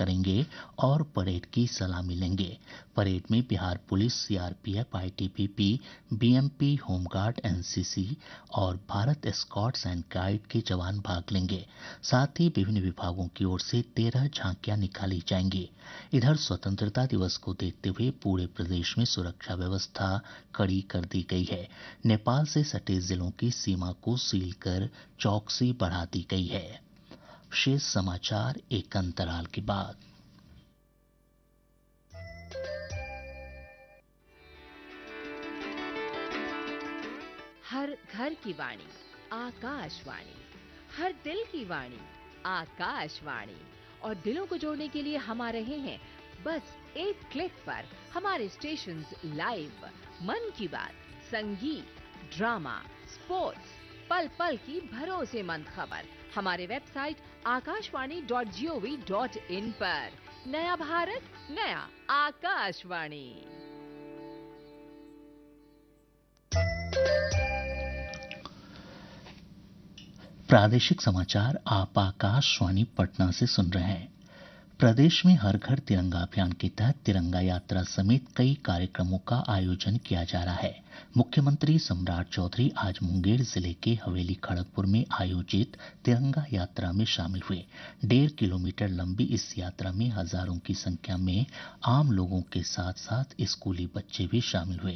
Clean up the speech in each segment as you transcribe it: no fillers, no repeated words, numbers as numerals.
करेंगे और परेड की सलामी लेंगे। परेड में Bihar police, CRPF, ITBP, BMP, home guard, NCC और भारत स्काउट्स एंड गाइड के जवान भाग लेंगे। साथ ही विभिन्न विभागों की ओर से 13 झांकियां निकाली जाएंगी। इधर स्वतंत्रता दिवस को देखते हुए पूरे प्रदेश में सुरक्षा व्यवस्था कड़ी कर दी गई है। नेपाल से सटे जिलों की सीमा को सील कर चौकसी बढ़ा दी गई है। शेष समाचार एक अंतराल के बाद। हर घर की वाणी आकाशवाणी, हर दिल की वाणी आकाशवाणी। और दिलों को जोड़ने के लिए हम आ रहे हैं बस एक क्लिक पर। हमारे स्टेशंस लाइव, मन की बात, संगीत, ड्रामा, स्पोर्ट्स, पल पल की भरोसेमंद खबर हमारे वेबसाइट akashwani.gov.in पर। नया भारत, नया आकाशवाणी। प्रादेशिक समाचार आप आकाशवाणी पटना से सुन रहे हैं। प्रदेश में हर घर तिरंगा अभियान के तहत तिरंगा यात्रा समेत कई कार्यक्रमों का आयोजन किया जा रहा है। मुख्यमंत्री सम्राट चौधरी आज मुंगेर जिले के हवेली खड़गपुर में आयोजित तिरंगा यात्रा में शामिल हुए। 1.5 किलोमीटर लंबी इस यात्रा में हजारों की संख्या में आम लोगों के साथ साथ स्कूली बच्चे भी शामिल हुए।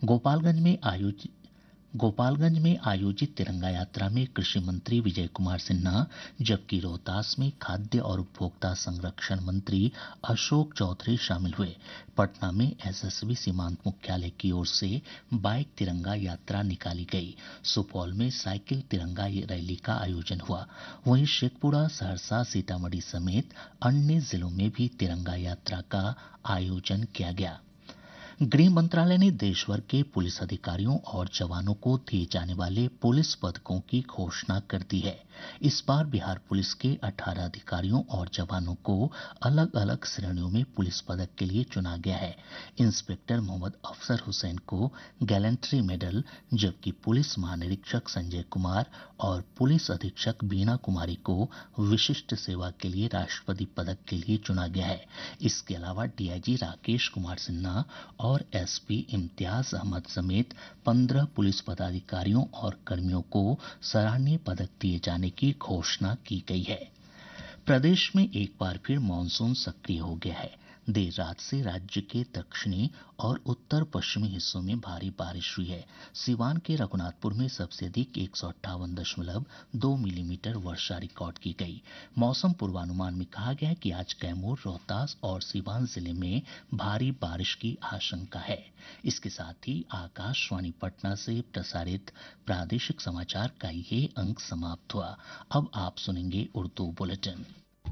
गोपालगंज में आयोजित तिरंगा यात्रा में कृषि मंत्री विजय कुमार सिन्हा, जबकि रोहतास में खाद्य और उपभोक्ता संरक्षण मंत्री अशोक चौधरी शामिल हुए। पटना में एसएसबी सीमांत मुख्यालय की ओर से बाइक तिरंगा यात्रा निकाली गई। सुपौल में साइकिल तिरंगा रैली का आयोजन हुआ। वहीं शेखपुरा, सहरसा, सीतामढ़ी समेत अन्य जिलों में भी तिरंगा यात्रा का आयोजन किया गया। गृह मंत्रालय ने देश भर के पुलिस अधिकारियों और जवानों को दिए जाने वाले पुलिस पदकों की घोषणा कर दी है। इस बार बिहार पुलिस के 18 अधिकारियों और जवानों को अलग अलग श्रेणियों में पुलिस पदक के लिए चुना गया है। इंस्पेक्टर मोहम्मद अफसर हुसैन को गैलेंट्री मेडल, जबकि पुलिस महानिरीक्षक संजय कुमार और पुलिस अधीक्षक बीना कुमारी को विशिष्ट सेवा के लिए राष्ट्रपति पदक के लिए चुना गया है। इसके अलावा डीआईजी राकेश कुमार सिन्हा और एसपी इम्तियाज अहमद समेत 15 पुलिस पदाधिकारियों और कर्मियों को सराहनीय पदक दिए जाने की घोषणा की गई है। प्रदेश में एक बार फिर मानसून सक्रिय हो गया है। देर रात से राज्य के दक्षिणी और उत्तर पश्चिमी हिस्सों में भारी बारिश हुई है। सिवान के रघुनाथपुर में सबसे अधिक 158.2 मिलीमीटर वर्षा रिकॉर्ड की गई। मौसम पूर्वानुमान में कहा गया है कि आज कैमूर, रोहतास और सिवान जिले में भारी बारिश की आशंका है। इसके साथ ही आकाशवाणी पटना से प्रसारित प्रादेशिक समाचार का ये अंक समाप्त हुआ। अब आप सुनेंगे उर्दू बुलेटिन।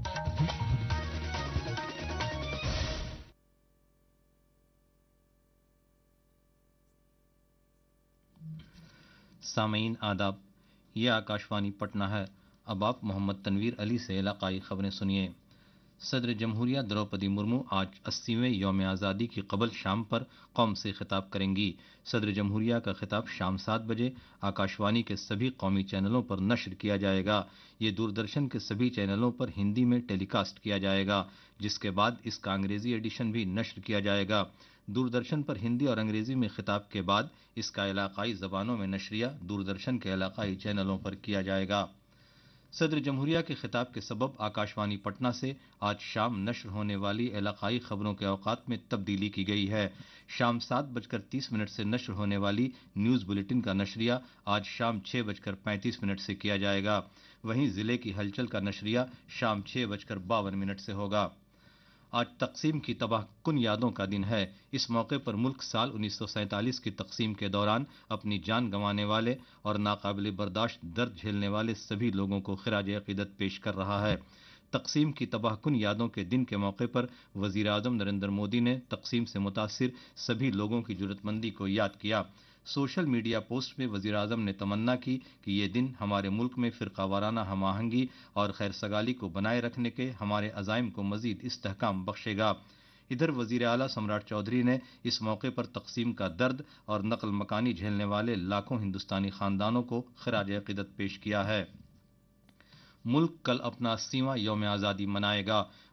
सामीन आदाब, ये आकाशवाणी पटना है। अब आप मोहम्मद तनवीर अली से इलाकाई खबरें सुनिए। सदर जमहूरिया द्रौपदी मुर्मू आज 80वें यौम आज़ादी की कबल शाम पर कौम से खिताब करेंगी। सदर जमहूरिया का खिताब शाम 7 बजे आकाशवाणी के सभी कौमी चैनलों पर नश्र किया जाएगा। ये दूरदर्शन के सभी चैनलों पर हिंदी में टेलीकास्ट किया जाएगा, जिसके बाद इसका अंग्रेजी एडिशन भी नश्र किया जाएगा। दूरदर्शन पर हिंदी और अंग्रेजी में खिताब के बाद इसका इलाकाई ज़बानों में नशरिया दूरदर्शन के इलाकाई चैनलों पर किया जाएगा। सदर जमहूरिया के खिताब के सबब आकाशवाणी पटना से आज शाम नश्र होने वाली इलाकाई खबरों के औकात में तब्दीली की गई है। शाम 7:30 से नश्र होने वाली न्यूज़ बुलेटिन का नशरिया आज शाम 6:35 से किया जाएगा। वहीं जिले की हलचल का नशरिया शाम 6:52 से होगा। आज तकसीम की तबाहकुन यादों का दिन है। इस मौके पर मुल्क साल 1947 की तकसीम के दौरान अपनी जान गंवाने वाले और नाकाबिल बर्दाश्त दर्द झेलने वाले सभी लोगों को खिराज अकीदत पेश कर रहा है। तकसीम की तबाहकुन यादों के दिन के मौके पर वज़ीर आज़म नरेंद्र मोदी ने तकसीम से मुतासिर सभी लोगों की जुर्रतमंदी को याद किया। सोशल मीडिया पोस्ट में वज़ीर आज़म ने तमन्ना की कि ये दिन हमारे मुल्क में फ़िरका वाराना हम आहंगी और खैर सगाली को बनाए रखने के हमारे अज़ाइम को मज़ीद इस्तेहकाम बख्शेगा। इधर वज़ीर आला सम्राट चौधरी ने इस मौके पर तकसीम का दर्द और नकल मकानी झेलने वाले लाखों हिंदुस्तानी ख़ानदानों को खिराज अक़ीदत पेश किया है। मुल्क कल अपना 80वां यौम आज़ादी मनाएगा।